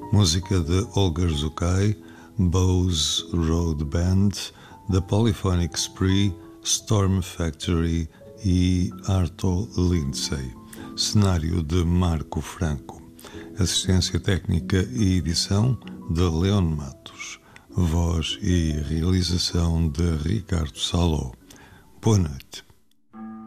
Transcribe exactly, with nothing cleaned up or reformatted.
Música de Olga Zukay, Bose Road Band, The Polyphonic Spree, Storm Factory e Arto Lindsay. Cenário de Marco Franco. Assistência técnica e edição de Leon Matos. Voz e realização de Ricardo Saló. Boa noite.